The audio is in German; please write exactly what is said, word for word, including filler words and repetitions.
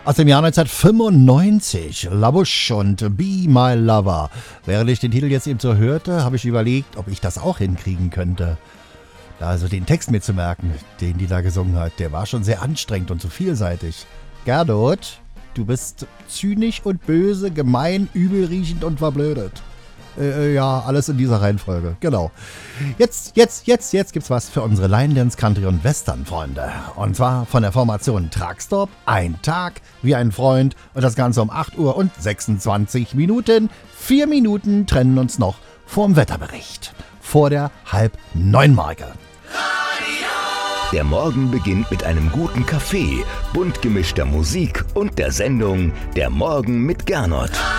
aus dem Jahr neunzehnhundertfünfundneunzig, La Bouche und Be My Lover. Während ich den Titel jetzt eben so hörte, habe ich überlegt, ob ich das auch hinkriegen könnte. Also den Text mir zu merken, den die da gesungen hat, der war schon sehr anstrengend und so vielseitig. Gerdot, du bist zynisch und böse, gemein, übelriechend und verblödet. Äh, ja, alles in dieser Reihenfolge, genau. Jetzt, jetzt, jetzt, jetzt gibt's was für unsere Line Dance, Country und Western Freunde. Und zwar von der Formation Truckstop, ein Tag wie ein Freund und das Ganze um acht Uhr und sechsundzwanzig Minuten. Vier Minuten trennen uns noch vorm Wetterbericht. Vor der halb neun Marke. Der Morgen beginnt mit einem guten Kaffee, bunt gemischter Musik und der Sendung Der Morgen mit Gernot.